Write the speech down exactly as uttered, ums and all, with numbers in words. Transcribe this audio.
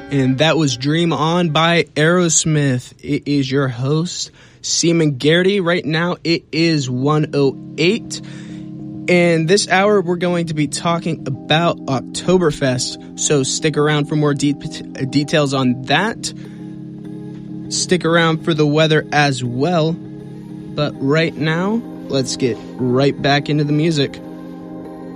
And that was Dream On by Aerosmith. It is your host, Seaman Garrity. Right now, it is one oh eight. And this hour, we're going to be talking about Oktoberfest. So stick around for more de- details on that. Stick around for the weather as well. But right now, let's get right back into the music.